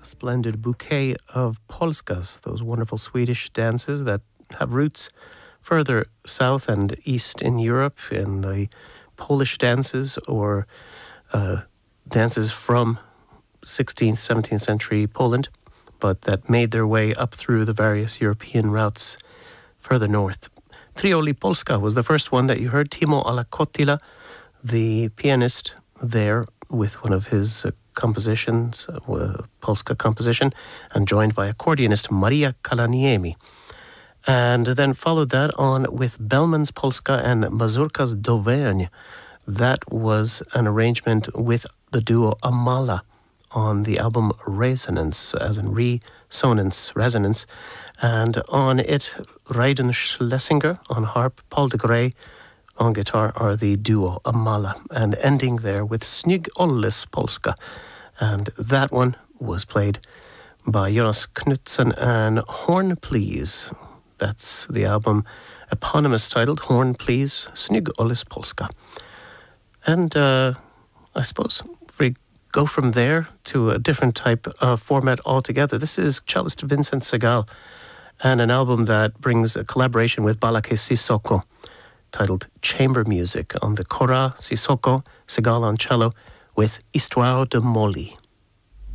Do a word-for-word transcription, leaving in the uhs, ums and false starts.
A splendid bouquet of polskas, those wonderful Swedish dances that have roots further south and east in Europe, in the Polish dances or uh, dances from sixteenth, seventeenth century Poland, but that made their way up through the various European routes further north. Trioli Polska was the first one that you heard. Timo Alakottila, the pianist there with one of his uh, compositions, uh, Polska composition, and joined by accordionist Maria Kalaniemi. And then followed that on with Bellman's Polska and Mazurkas d'Auvergne. That was an arrangement with the duo Amala on the album Resonance, as in resonance, resonance. And on it, Reidun Schlesinger on harp, Paul de Grey on guitar are the duo Amala. And ending there with Snygg Olles Polska. And that one was played by Jonas Knutsen and Horn Please. That's the album eponymous titled Horn Please, Snygg Olles Polska. And uh, I suppose if we go from there to a different type of format altogether, this is cellist Vincent Segal and an album that brings a collaboration with Balake Sissoko titled Chamber Music on the Kora Sissoko, Segal on cello with Histoire de Molly.